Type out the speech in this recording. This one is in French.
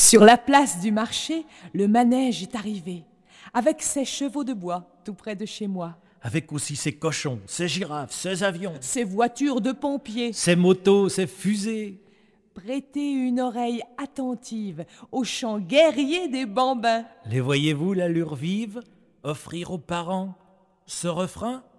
Sur la place du marché, le manège est arrivé, avec ses chevaux de bois, tout près de chez moi, Avec aussi ses cochons, ses girafes, ses avions, ses voitures de pompiers. ses motos, ses fusées. Prêtez une oreille attentive au chant guerrier des bambins. Les voyez-vous l'allure vive offrir aux parents ce refrain?